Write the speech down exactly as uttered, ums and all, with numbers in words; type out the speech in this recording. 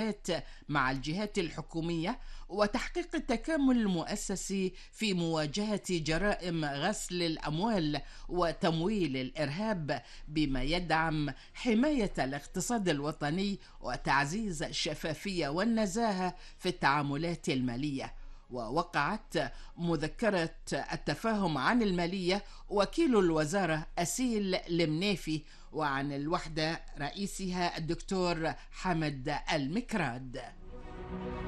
التعاملات مع الجهات الحكومية وتحقيق التكامل المؤسسي في مواجهة جرائم غسل الأموال وتمويل الإرهاب، بما يدعم حماية الاقتصاد الوطني وتعزيز الشفافية والنزاهة في التعاملات المالية. ووقعت مذكرة التفاهم عن المالية وكيل الوزارة أسيل المنافي، وعن الوحدة رئيسها الدكتور حمد المكراد.